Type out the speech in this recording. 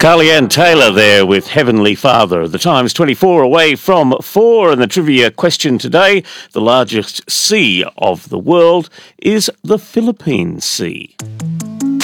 Carly Ann Taylor there with Heavenly Father. The time's 24 away from 4, and the trivia question today, the largest sea of the world is the Philippine Sea.